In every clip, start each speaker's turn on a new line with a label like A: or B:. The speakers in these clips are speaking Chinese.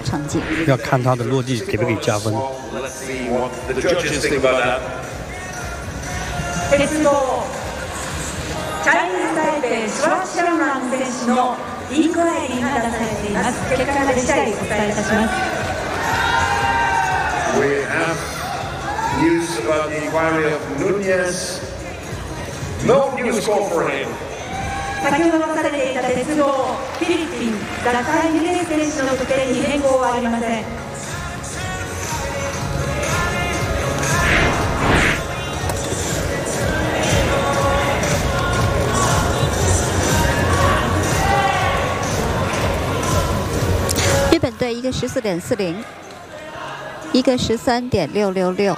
A: 成绩。
B: 要看他的落地给不给加分。
C: 鉄道チャイニーズタイペイシュワシャンラン選手のインクワイリーが出されています。結果が出次第お伝えいたします。
D: We have news about the inquiry of Nunez. No new score for him.
C: 先ほど出されていた鉄道フィリピンダカイ・ヌネス選手の時計に変更はありません。
A: 日本队一个14.40，一个13.666。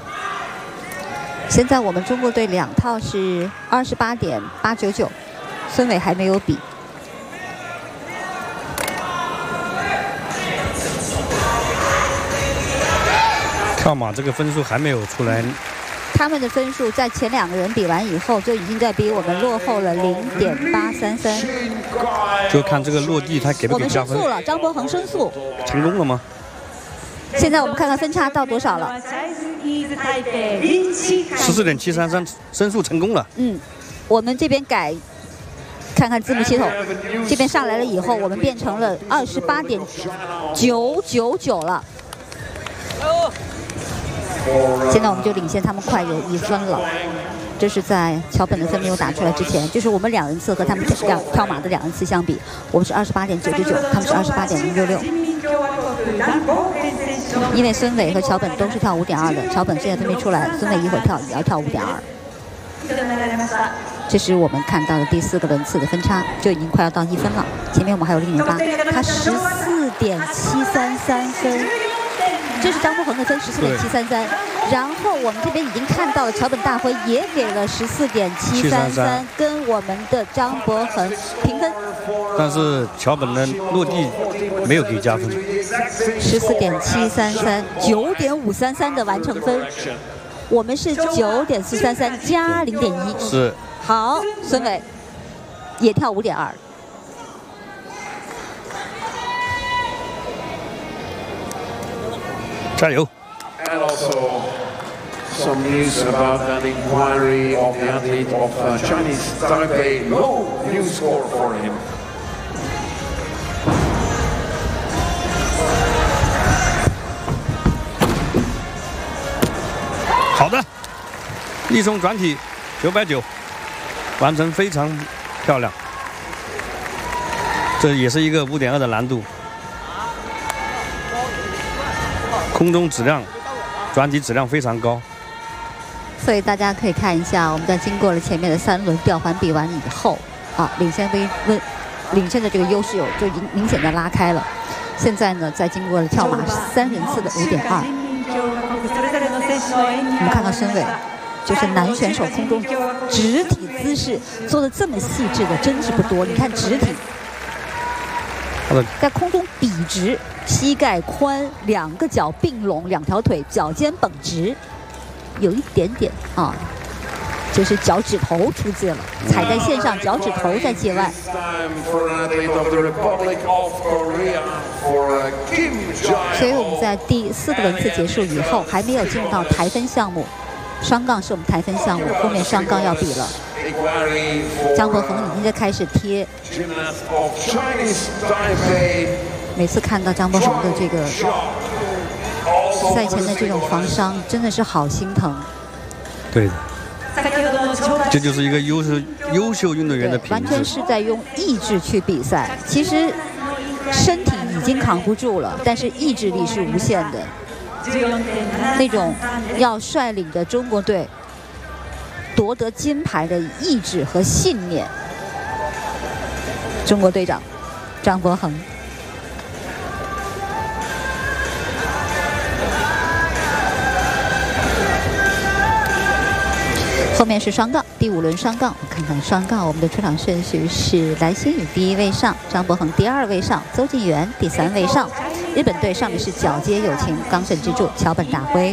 A: 现在我们中国队2套是28.899，孙伟还没有比。
B: 跳马这个分数还没有出来。
A: 他们的分数在前2个人比完以后，就已经在比我们落后了0.833。
B: 就看这个落地他给不给加分。
A: 我们申诉了，张博恒申诉。
B: 成功了吗？
A: 现在我们看看分差到多少了。
B: 14.733，申诉成功了。
A: 我们这边改，看看字幕系统，这边上来了以后，我们变成了28.999了。现在我们就领先他们快有1分了。这是在桥本的分没有打出来之前，就是我们2人次和他们跳马的2人次相比，我们是28.999，他们是28.066。因为孙伟和桥本都是跳5.2的，桥本现在分没出来，孙伟一会儿跳也要跳5.2。这是我们看到的第4个轮次的分差，就已经快要到1分了。前面我们还有0.8，他14.733分。这是张博恒的分14.733，然后我们这边已经看到了桥本大辉也给了14.733，跟我们的张博恒平分。
B: 但是桥本的落地没有给加分。
A: 14.733 9.533的完成分，我们是9.433加0.1。
B: 是。
A: 好，孙伟也跳5.2。
B: 加油
D: And also some news about an inquiry of the athlete of Chinese Taipei. No new score for him.
B: 好的，立冲转体990，完成非常漂亮。这也是一个5.2的难度。空中质量、转体质量非常高，
A: 所以大家可以看一下，我们在经过了前面的3轮吊环比完以后，领先的这个优势就已经明显的拉开了。现在呢，在经过了跳马3人次的5.2，我们看到孙伟，就是男选手空中直体姿势做的这么细致的，真是不多。你看直体，在空中笔直。膝盖宽，2个脚并拢，2条腿脚尖绷直，有一点点就是脚趾头出界了，踩在线上，脚趾头在界外。所以我们在第4个轮次结束以后，还没有进入到台分项目，双杠是我们台分项目，后面双杠要比了。张博恒已经在开始贴。每次看到张博恒的这个赛前的这种防伤，真的是好心疼。
B: 对的，这就是一个优秀运动员的品质。
A: 完全是在用意志去比赛。其实身体已经扛不住了，但是意志力是无限的。那种要率领着中国队夺得金牌的意志和信念。中国队长张博恒。后面是双杠，第5轮双杠，我们看看双杠，我们的出场顺序是蓝星宇第1位上，张博恒第2位上，邹敬源第3位上。日本队上的是皎洁友情、冈本之助、桥本大辉。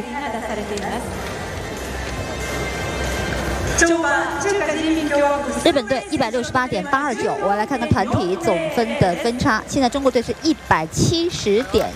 A: 日本队168.829，我来看看团体总分的分差。现在中国队是170.1。